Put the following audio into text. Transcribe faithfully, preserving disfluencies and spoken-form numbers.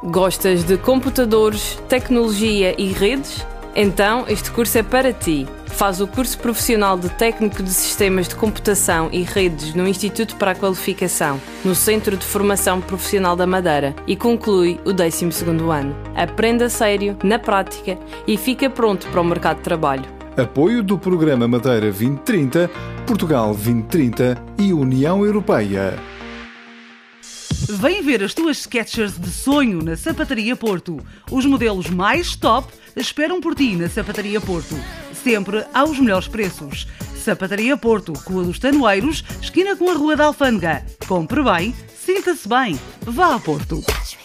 Gostas de computadores, tecnologia e redes? Então este curso é para ti. Faz o curso profissional de Técnico de Sistemas de Computação e Redes no Instituto para a Qualificação, no Centro de Formação Profissional da Madeira, e conclui o décimo segundo ano. Aprenda a sério, na prática, e fica pronto para o mercado de trabalho. Apoio do Programa Madeira vinte trinta, Portugal vinte trinta e União Europeia. Vem ver as tuas Skechers de sonho na Sapataria Porto. Os modelos mais top esperam por ti na Sapataria Porto. Sempre aos melhores preços. Sapataria Porto, Rua dos Tanoeiros, esquina com a Rua da Alfândega. Compre bem, sinta-se bem. Vá a Porto.